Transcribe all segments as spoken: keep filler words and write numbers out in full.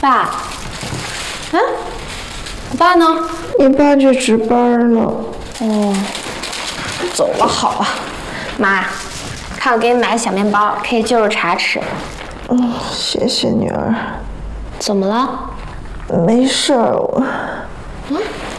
爸，嗯，我爸呢？ 你爸去值班了。 哦，走了，好啊。妈，看我给你买小面包，可以就着茶吃。 嗯，谢谢女儿。 怎么了？ 没事儿，我。 嗯？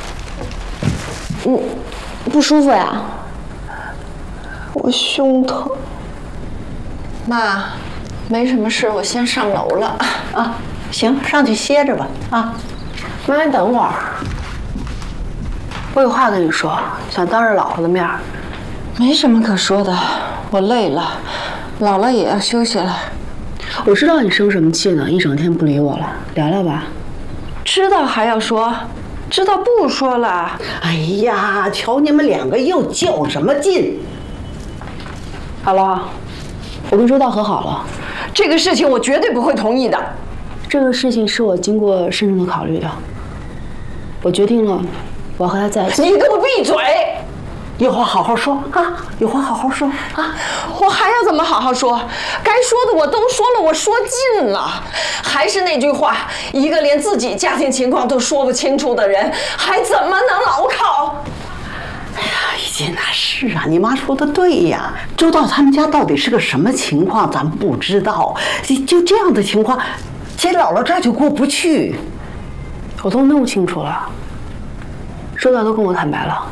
你不舒服呀？ 我胸疼。 妈，没什么事，我先上楼了。 啊，行，上去歇着吧。啊， 妈，你等会儿，我有话跟你说，想当着姥姥的面。 没什么可说的，我累了，姥姥也要休息了。 我知道你生什么气呢，一整天不理我了，聊聊吧。 知道还要说，知道不说了。 哎呀，瞧你们两个又较什么劲？ 好了，我跟周道和好了。 这个事情我绝对不会同意的。 这个事情是我经过慎重的考虑的，我决定了，我要和他在一起。 你给我闭嘴！ 有话好好说啊！有话好好说啊！ 我还要怎么好好说？该说的我都说了，我说尽了。还是那句话，一个连自己家庭情况都说不清楚的人，还怎么能牢靠？ 哎呀，一姐，那是啊，你妈说的对呀。周道他们家到底是个什么情况，咱们不知道。就这样的情况，姐姥姥这儿就过不去。 我都弄清楚了，周道都跟我坦白了。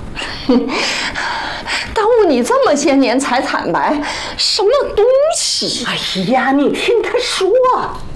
耽误你这么些年才坦白，什么东西？ 哎呀，你听他说。